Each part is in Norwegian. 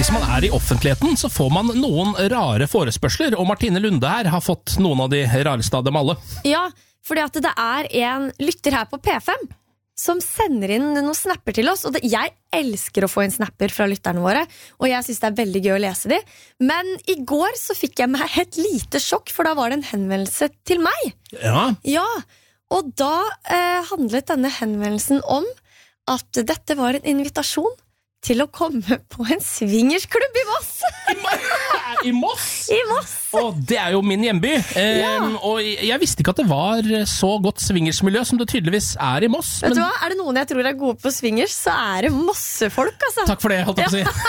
Hvis man i offentligheten, så får man noen rare forespørsler, og Martine Lunde her har fått noen av de rareste av dem alle. Ja, fordi at det en lytter her på P5 som sender inn noen snapper til oss, og jeg elsker å få inn snapper fra lytterne våre, og jeg synes det veldig gøy å lese de. Men i går så fikk jeg meg et lite sjokk, for da var det en henvendelse til meg. Ja, og da handlet denne henvendelsen om at dette var en invitasjon til å komme på en swingersklubb i Moss. I Moss? I Moss. Og det jo min hjemby. Og jeg visste ikke at det var så godt swingersmiljø som det tydeligvis i Moss. Vet du hva? Det noen jeg tror gode på swingers, så det Mossefolk, altså. Takk for det, holdt jeg på å si.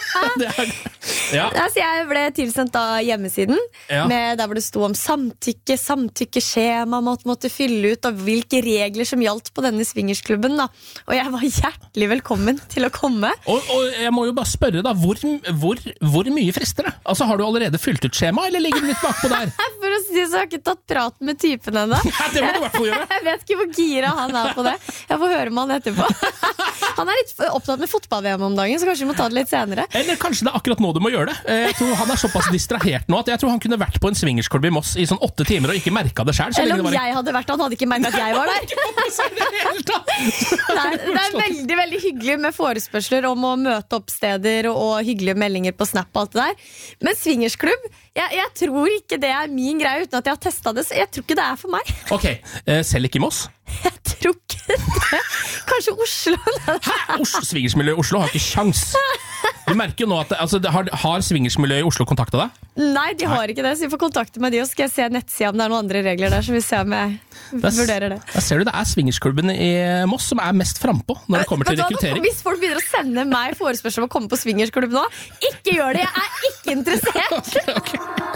Så jeg ble tilsendt da hjemmesiden, med der hvor det sto om samtykke, samtykkeskjema måtte fylle ut, og hvilke regler som gjaldt på denne swingersklubben da. Og jeg var hjertelig velkommen til å komme. Og jeg må jo bare spørre da, hvor mye frister det? Altså, har du allerede fylt ut skjema, eller ligger du litt bakpå der? For å si så har jeg ikke tatt praten med typen ennå. Ja, det må du i hvert fall gjøre. Jeg vet ikke hvor gira han på det. Jeg får høre med han etterpå. Han litt opptatt med fotball-VM om dagen, så kanskje vi må ta det litt senere. Eller kanskje det akkurat nå du må gjøre det. Jeg tror han såpass distrahert nå at jeg tror han kunne vært på en swingersklubb i Moss i sånn 8 timer og ikke merket det selv. Eller om jeg hadde vært, han hadde ikke merket at jeg var der. Det veldig, veldig hyggelig med forespørsler om å møte opp steder og hyggelige meldinger på Snap og alt det der. Men swingersklubb, jeg tror ikke det min greie uten at jeg har testet det, så jeg tror ikke det for meg. Ok, selv ikke i Moss? Jeg tror ikke det. Kanskje Oslo. Swingersmiljøet i Oslo har ikke sjans. Du merker jo nå at har swingersmiljøet i Oslo kontaktet deg? Nei, de har ikke det, så vi får kontakte med de, og skal jeg se nettsida om det noen andre regler der, så vi ser om jeg vurderer det. Da ser du det swingersklubben i Moss som mest frempå når det kommer til rekruttering. Hvis folk begynner å sende meg forespørsel om å komme på swingersklubb nå, ikke gjør det, jeg ikke interessert.